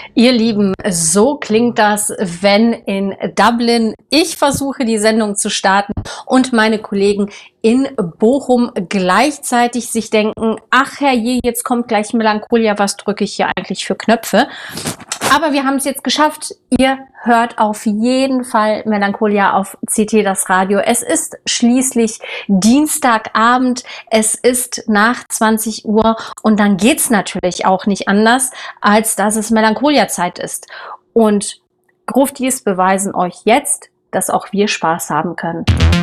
Ihr Lieben, so klingt das, wenn in Dublin ich versuche, die Sendung zu starten und meine Kollegen in Bochum gleichzeitig sich denken, ach herrje, jetzt kommt gleich Melancholia, was drücke ich hier eigentlich für Knöpfe? Aber wir haben es jetzt geschafft. Ihr hört auf jeden Fall Melancholia auf CT das Radio. Es ist schließlich Dienstagabend. Es ist nach 20 Uhr und dann geht's natürlich auch nicht anders, als dass es Melancholia-Zeit ist. Und Gruftis beweisen euch jetzt, dass auch wir Spaß haben können.